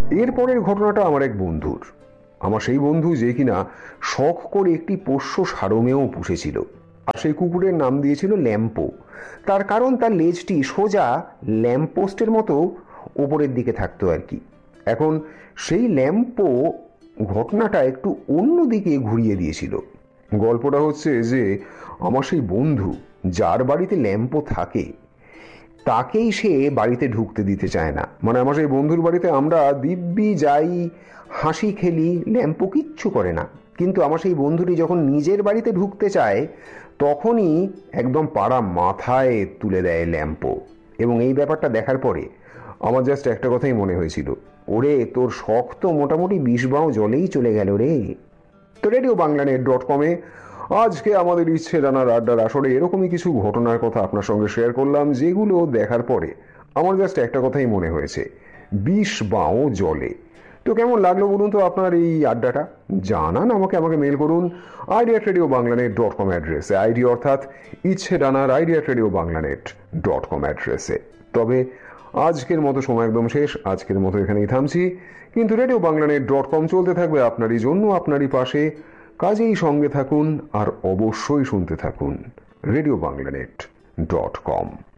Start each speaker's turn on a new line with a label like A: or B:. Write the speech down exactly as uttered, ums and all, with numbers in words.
A: এরপরের ঘটনাটা আমার এক বন্ধুর। আমার সেই বন্ধু যে কিনা শখ করে একটি পোষ্য সারমেয় পুষেছিল, আর সেই কুকুরের নাম দিয়েছিল ল্যাম্পো। তার কারণ তার লেজটি সোজা ল্যাম্পপোস্টের মতো ওপরের দিকে থাকতো আর কি। এখন সেই ল্যাম্পো ঘটনাটা একটু অন্য দিকে ঘুরিয়ে দিয়েছিল। গল্পটা হচ্ছে যে আমার সেই বন্ধু যার বাড়িতে ল্যাম্পো থাকে তাকেই সে বাড়িতে ঢুকতে দিতে চায় না। মানে আমার সেই বন্ধুর বাড়িতে আমরা দিব্যি যাই, হাসি খেলি, ল্যাম্পো কিচ্ছু করে না। কিন্তু আমার সেই বন্ধুটি যখন নিজের বাড়িতে ঢুকতে চায় তখনই একদম পাড়া মাথায় তুলে দেয় ল্যাম্পো। এবং এই ব্যাপারটা দেখার পরে আমার জাস্ট একটা কথাই মনে হয়েছিল, ওরে তোর শখ তো মোটামুটি বিষ বাও জলেই চলে গেল রে। তো রেডিও বাংলা নেট ডট কমে আজকে আমাদের ইচ্ছে জানার আড্ডার আসরে এরকমই কিছু ঘটনার কথা আপনার সঙ্গে শেয়ার করলাম, যেগুলো দেখার পরে আমার জাস্ট একটা কথাই মনে হয়েছে, বিষ বাও জলে। তো কেমন লাগলো বলুন তো আপনার এই আড্ডাটা? জানান আমাকে, আমাকে মেল করুন idea radio Bangla net dot com অ্যাড্রেসে, আইডি অর্থাৎ ইচ্ছে ডানার idea radio Bangla net dot com অ্যাড্রেসে। তবে আজকের মতো সময় একদম শেষ, আজকের মতো এখানেই থামছি। কিন্তু radio Bangla net dot com চলতে থাকবে আপনারই জন্য, আপনারই পাশে। কাজেই সঙ্গে থাকুন আর অবশ্যই শুনতে থাকুন radio Bangla net dot com.